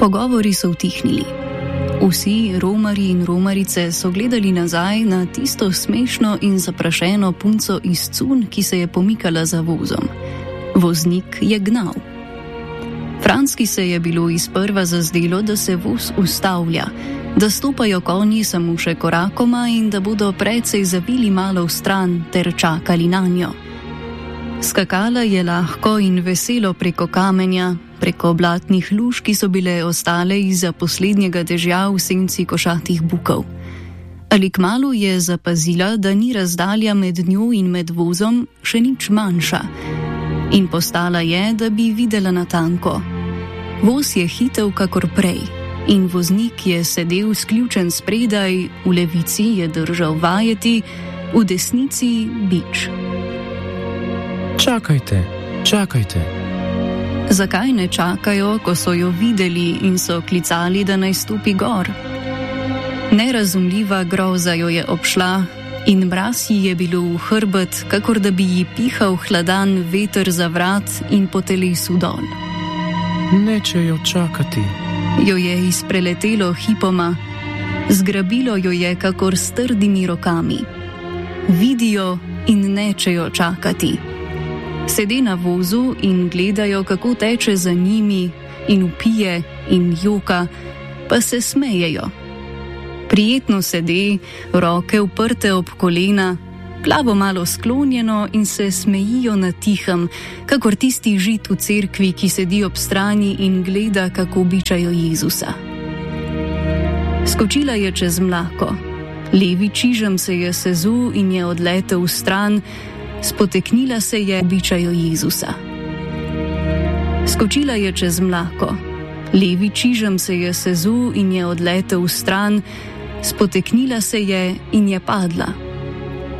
Pogovori so utihnili. Vsi romarji in romarice so gledali nazaj na tisto smešno in zaprašeno punco iz cunj, ki se je pomikala za vozom. Voznik je gnal. Franski se je bilo izprva zazdelo, da se voz ustavlja, da stopajo konji samo še korakoma in da bodo precej zavili malo vstran ter čakali nanjo. Skakala je lahko in veselo preko kamenja, preko blatnih luž, ki so bile ostale izza poslednjega dežja v senci košatih bukov. Ali kmalu je zapazila, da ni razdalja med njo in med vozom še nič manjša. In postala je, da bi videla natanko. Voz je hitel kakor prej in voznik je sedel sključen spredaj, v levici je držal vajeti, v desnici bič. Čakajte, čakajte. Zakaj ne čakajo, ko so jo videli in so klicali, da naj stopi gor? Nerazumljiva groza jo je obšla in mraz ji je bilo v hrbet, kakor da bi ji pihal hladan veter za vrat in po telesu dol. Nečejo čakati. Jo je izpreletelo hipoma, zgrabilo jo je kakor s trdimi rokami. Vidijo in nečejo čakati. Sede na vozu in gledajo, kako teče za njimi in vpije in joka, pa se smejejo. Prijetno sede, roke uprte ob kolena, glavo malo sklonjeno in se smejijo na tihem, kakor tisti žid v cerkvi, ki sedi ob strani in gleda, kako bičajo Jezusa. Skočila je čez mlako. Levi čižem se je sezul in je odletel v stran, spoteknila se je, bičajo Jezusa. Skočila je čez mlako. Levi čižem se je sezul in je odletel v stran, spoteknila se je in je padla.